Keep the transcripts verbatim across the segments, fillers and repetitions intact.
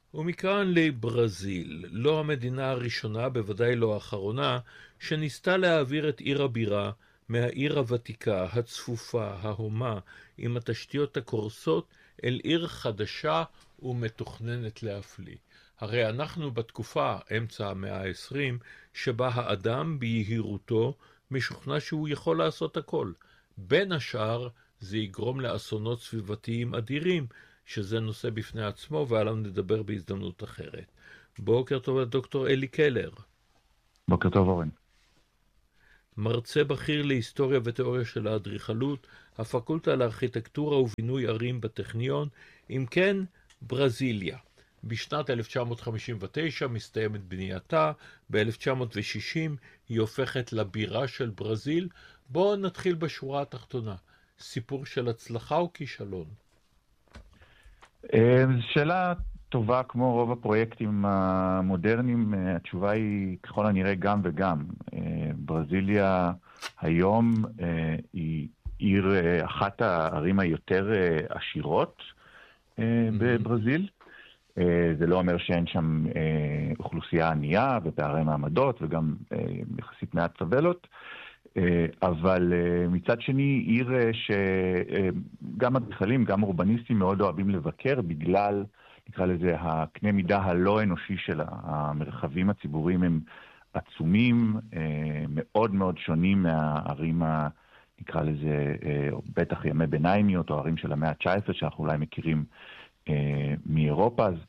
ומכאן לברזיל, לא המדינה הראשונה, בוודאי לא האחרונה, שניסתה להעביר את עיר הבירה מהעיר הוותיקה, הצפופה, ההומה, עם התשתיות הקורסות, אל עיר חדשה ומתוכננת להפליא. הרי אנחנו בתקופה, אמצע המאה ה-עשרים, שבה האדם ביהירותו משוכנע שהוא יכול לעשות הכל. בין השאר, זה יגרום לאסונות סביבתיים אדירים, שזה נושא בפני עצמו, ועליו נדבר בהזדמנות אחרת. בוקר טוב לדוקטור אלי קלר. בוקר טוב אורן. מרצה בכיר להיסטוריה ותיאוריה של האדריכלות, הפקולטה לארכיטקטורה ובינוי ערים בטכניון. אם כן, ברזיליה. בשנת אלף תשע מאות חמישים ותשע מסתיימת בנייתה, ב-אלף תשע מאות שישים היא הופכת לבירה של ברזיל. בואו נתחיל בשורה התחתונה. סיפור של הצלחה או כישלון? שאלה טובה. כמו רוב הפרויקטים המודרניים, התשובה היא ככל הנראה גם וגם. ברזיליה היום היא עיר, אחת הערים היותר עשירות בברזיל. זה לא אומר שאין שם אוכלוסייה ענייה ופערי מעמדות וגם יחסית מעט סבלות. אבל מצד שני, עיר שגם אדריכלים, גם אורבניסטים מאוד אוהבים לבקר, בגלל, נקרא לזה, הקנה מידה הלא אנושי שלה. המרחבים הציבוריים הם עצומים, מאוד מאוד שונים מהערים, נקרא לזה, בטח ימי ביניימיות, או ערים של המאה ה-תשע עשרה, שאנחנו אולי מכירים מאירופה. אז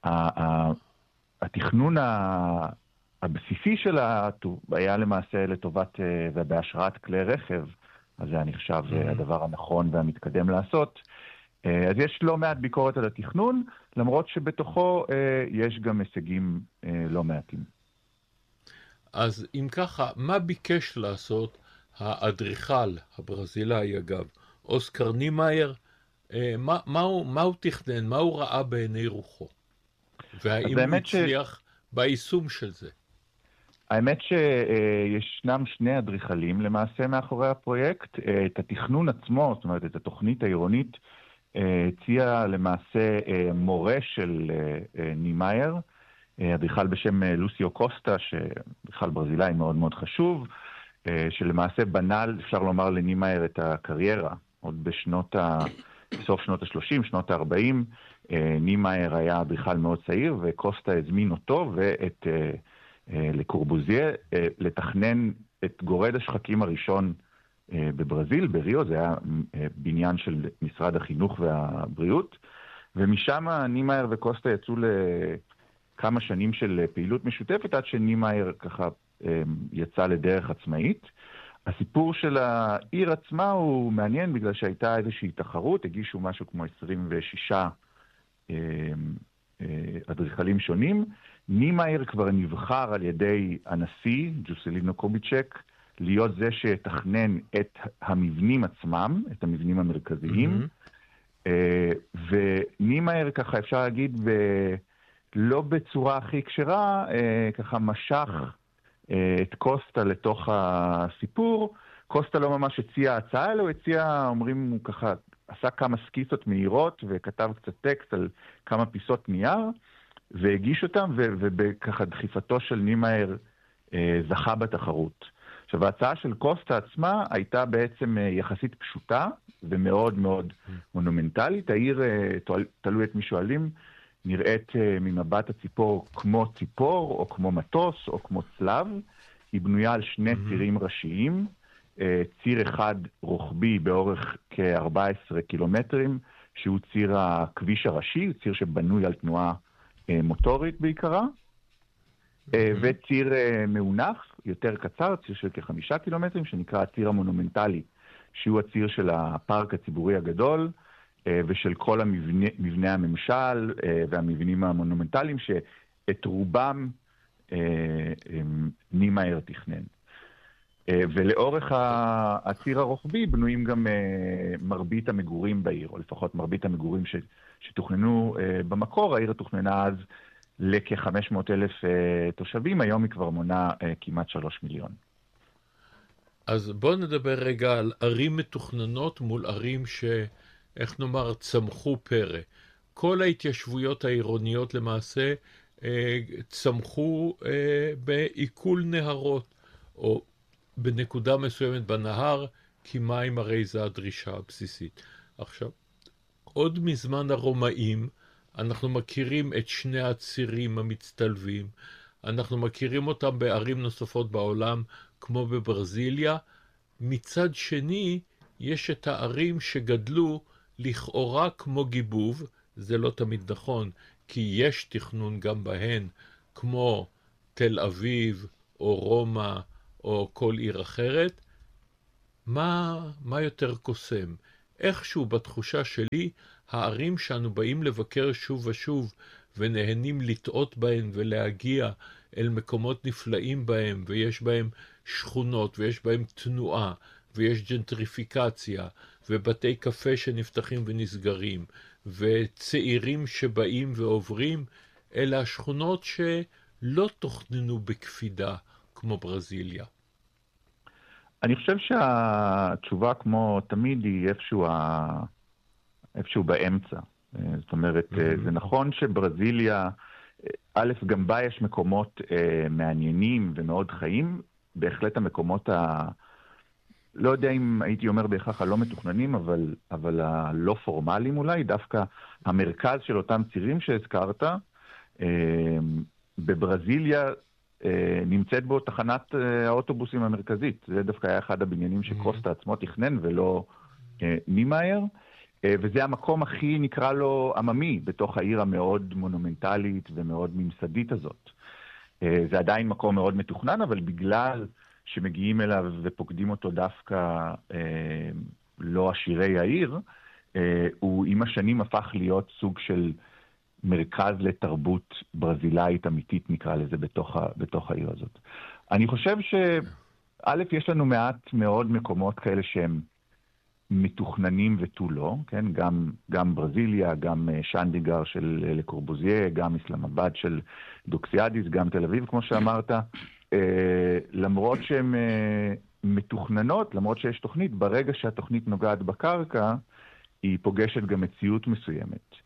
התכנון ה... הבסיסי שלה היה למעשה לטובת ובהשראת כלי רכב, אז זה נחשב mm-hmm. הדבר הנכון והמתקדם לעשות. אז יש לא מעט ביקורת על התכנון, למרות שבתוכו יש גם הישגים לא מעטים. אז אם ככה, מה ביקש לעשות האדריכל הברזילאי, אגב, אוסקר נימאייר? מה, מה, הוא, מה הוא תכנן, מה הוא ראה בעיני רוחו? והאם הוא הצליח ש... ביישום של זה? האמת שישנם שני אדריכלים למעשה מאחורי הפרויקט. את התכנון עצמו, זאת אומרת את התוכנית העירונית, הציע למעשה מורה של נימאייר, אדריכל בשם לוסיו קוסטה, שאדריכל ברזילאי מאוד מאוד חשוב, שלמעשה בנה, אפשר לומר, לנימאייר את הקריירה. עוד בשנות ה... בסוף שנות ה-שלושים, שנות ה-ארבעים, נימאייר היה אדריכל מאוד צעיר, וקוסטה הזמין אותו ואת... לקורבוזיה, לתכנן את גורד השחקים הראשון בברזיל, בריו. זה היה בניין של משרד החינוך והבריאות, ומשם נימאייר וקוסטה יצאו לכמה שנים של פעילות משותפת, עד שנימאייר ככה יצא לדרך עצמאית. הסיפור של העיר עצמה הוא מעניין, בגלל שהייתה איזושהי תחרות, הגישו משהו כמו עשרים ושישה אדריכלים שונים. נימאייר כבר נבחר על ידי הנשיא, ג'וסלינו קוביצ'ק, להיות זה שתכנן את המבנים עצמם, את המבנים המרכזיים. Mm-hmm. ונימאייר, ככה אפשר להגיד, ב... לא בצורה הכי קשרה, ככה משך את קוסטה לתוך הסיפור. קוסטה לא ממש הציע הצעה, אלא הוא הציע, אומרים, הוא ככה עשה כמה סקיצות מהירות, וכתב קצת טקסט על כמה פיסות נייר, והגיש אותם, ובככה דחיפתו של נימאייר אה, זכה בתחרות. עכשיו, ההצעה של קוסטה עצמה הייתה בעצם אה, יחסית פשוטה, ומאוד מאוד מונומנטלית. העיר, אה, תל, תלוי את מי שואלים, נראית אה, ממבט הציפור כמו ציפור, או כמו מטוס, או כמו צלב. היא בנויה על שני mm-hmm. צירים ראשיים, אה, ציר אחד רוחבי באורך כ-ארבעה עשר קילומטרים, שהוא ציר הכביש הראשי, ציר שבנוי על תנועה מוטורית בעיקרה, mm-hmm. וציר מאונח, יותר קצר, ציר של כחמישה קילומטרים, שנקרא הציר המונומנטלי, שהוא הציר של הפארק הציבורי הגדול, ושל כל המבנה, מבנה הממשל והמבנים המונומנטליים, שאת רובם נימאייר תכנן. ולאורך הציר הרוחבי בנויים גם מרבית המגורים בעיר, או לפחות מרבית המגורים ש... שתוכננו במקור. העיר תוכננה אז לכ-חמש מאות אלף תושבים, היום היא כבר מונה כמעט שלוש מיליון. אז בואו נדבר רגע על ערים מתוכננות מול ערים ש, איך נאמר, צמחו פרא. כל ההתיישבויות העירוניות למעשה צמחו בעיכול נהרות, או בנקודה מסוימת בנהר, כי מים הרי זה הדרישה הבסיסית. עכשיו, עוד מזמן הרומאים, אנחנו מכירים את שני הצירים המצטלבים, אנחנו מכירים אותם בערים נוספות בעולם, כמו בברזיליה. מצד שני, יש את הערים שגדלו לכאורה כמו גיבוב, זה לא תמיד נכון, כי יש תכנון גם בהן, כמו תל אביב, או רומא, או כל עיר אחרת. מה, מה יותר קוסם? איכשהו בתחושה שלי, הערים שאנו באים לבקר שוב ושוב, ונהנים לטעות בהן ולהגיע אל מקומות נפלאים בהם, ויש בהם שכונות, ויש בהם תנועה, ויש ג'נטריפיקציה, ובתי קפה שנפתחים ונסגרים, וצעירים שבאים ועוברים, אלה השכונות שלא תוכננו בקפידה כמו ברזיליה. אני חושב שהתשובה כמו תמיד היא איפשהו, ה... איפשהו באמצע. זאת אומרת, mm-hmm. זה נכון שברזיליה, א', גם בה יש מקומות אה, מעניינים ומאוד חיים, בהחלט המקומות ה... לא יודע אם הייתי אומר בהכרח הלא מתוכננים, אבל, אבל הלא פורמליים אולי, דווקא המרכז של אותם צירים שהזכרת, אה, בברזיליה אה, נמצאת בו תחנת אה, האוטובוסים המרכזית. זה דווקא היה אחד הבניינים שקוסטה עצמו תכנן ולא אה, נימאייר, אה, וזה המקום הכי נקרא לו עממי בתוך העיר המאוד מונומנטלית ומאוד ממסדית הזאת. אה, זה עדיין מקום מאוד מתוכנן, אבל בגלל שמגיעים אליו ופוקדים אותו דווקא אה, לא עשירי העיר, אה, הוא עם השנים הפך להיות סוג של מרכז לתרבות ברזילאית אמיתית, נקרא לזה, בתוך, ה, בתוך העיר הזאת. אני חושב שא', יש לנו מעט מאוד מקומות כאלה שהם מתוכננים ותו לא, כן? גם, גם ברזיליה, גם שנדיגר של לקורבוזיה, גם אסלאמבאד של דוקסיאדיס, גם תל אביב, כמו שאמרת. למרות שהן מתוכננות, למרות שיש תוכנית, ברגע שהתוכנית נוגעת בקרקע, היא פוגשת גם מציאות מסוימת.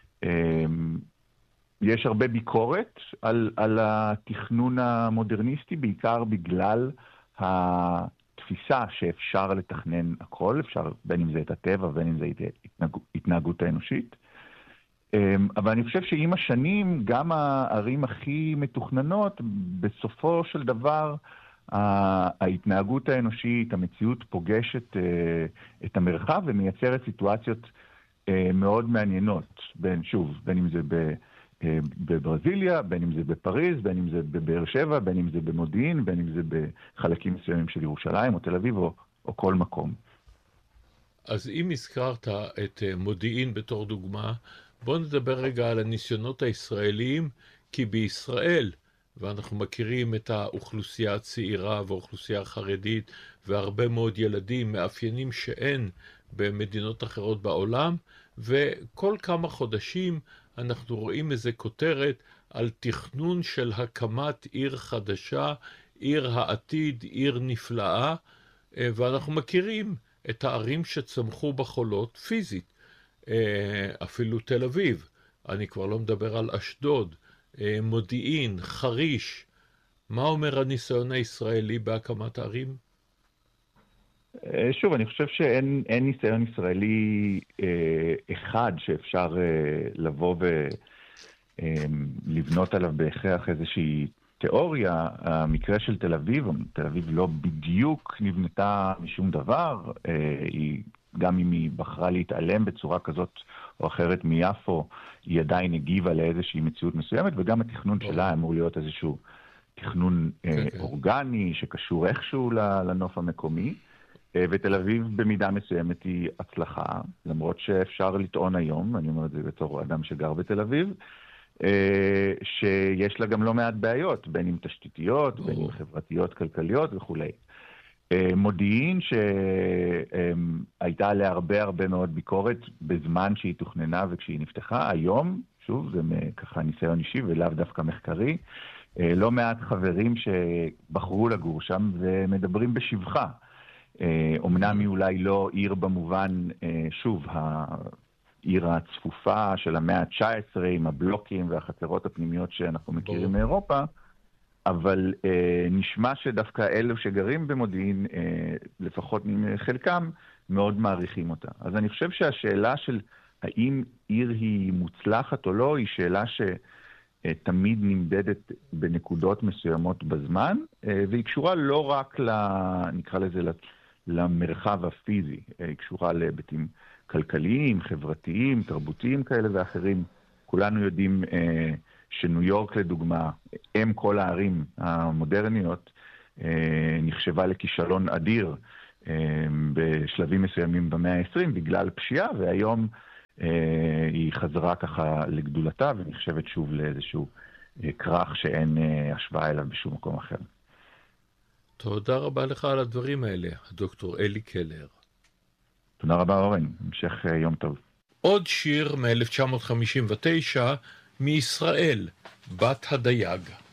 יש הרבה ביקורת על, על התכנון המודרניסטי, בעיקר בגלל התפיסה שאפשר לתכנן הכל, אפשר בין אם זה את הטבע, בין אם זה התנהגות, התנהגות האנושית. אבל אני חושב שעם השנים, גם הערים הכי מתוכננות, בסופו של דבר, ההתנהגות האנושית, המציאות פוגשת את המרחב ומייצרת סיטואציות מאוד מעניינות, בין, שוב, בין אם זה בברזיליה, בין אם זה בפריז, בין אם זה בבאר שבע, בין אם זה במודיעין, בין אם זה בחלקים מסוימים של ירושלים או תל אביב או, או כל מקום. אז אם הזכרת את מודיעין בתור דוגמה, בואו נדבר רגע על הניסיונות הישראליים, כי בישראל, ואנחנו מכירים את האוכלוסייה הצעירה והאוכלוסייה החרדית, והרבה מאוד ילדים, מאפיינים שאין במדינות אחרות בעולם, וכל כמה חודשים אנחנו רואים איזה כותרת על תכנון של הקמת עיר חדשה, עיר העתיד, עיר נפלאה, ואנחנו מכירים את הערים שצמחו בחולות פיזית. אפילו תל אביב, אני כבר לא מדבר על אשדוד, מודיעין, חריש. מה אומר הניסיון הישראלי בהקמת הערים? שוב, אני חושב שאין אין ניסיון ישראלי אה, אחד שאפשר אה, לבוא ולבנות אה, עליו בהכרח איזושהי תיאוריה. המקרה של תל אביב, תל אביב לא בדיוק נבנתה משום דבר, אה, היא גם אם היא בחרה להתעלם בצורה כזאת או אחרת מיפו, היא עדיין הגיבה לאיזושהי מציאות מסוימת, וגם התכנון שלה אמור להיות איזשהו תכנון אה, אורגני שקשור איכשהו לנוף המקומי. ותל אביב במידה מסוימת היא הצלחה, למרות שאפשר לטעון היום, אני אומר את זה בתור אדם שגר בתל אביב, שיש לה גם לא מעט בעיות, בין אם תשתיתיות, בין אם חברתיות, כלכליות וכו'. מודיעין שהייתה עליה הרבה הרבה מאוד ביקורת בזמן שהיא תוכננה וכשהיא נפתחה, היום, שוב, זה ככה ניסיון אישי ולאו דווקא מחקרי, לא מעט חברים שבחרו לגור שם ומדברים בשבחה. אומנם היא אולי לא עיר במובן, שוב, העיר הצפופה של המאה ה-תשע עשרה עם הבלוקים והחצרות הפנימיות שאנחנו מכירים בוא. מאירופה, אבל אה, נשמע שדווקא אלו שגרים במודיעין, אה, לפחות חלקם, מאוד מעריכים אותה. אז אני חושב שהשאלה של האם עיר היא מוצלחת או לא, היא שאלה שתמיד נמדדת בנקודות מסוימות בזמן, אה, והיא קשורה לא רק, ל, נקרא לזה, למרחב הפיזי, היא קשורה להיבטים כלכליים, חברתיים, תרבותיים כאלה ואחרים. כולנו יודעים אה, שניו יורק לדוגמה, אם כל הערים המודרניות, אה, נחשבה לכישלון אדיר אה, בשלבים מסוימים במאה ה-עשרים בגלל פשיעה, והיום אה, היא חזרה ככה לגדולתה ונחשבת שוב לאיזשהו אה, כרך שאין אה, השוואה אליו בשום מקום אחר. תודה רבה לך על הדברים האלה, הדוקטור אלי קלר. תודה רבה אורן, המשך יום טוב. עוד שיר מ-אלף תשע מאות חמישים ותשע מישראל, בת הדייג.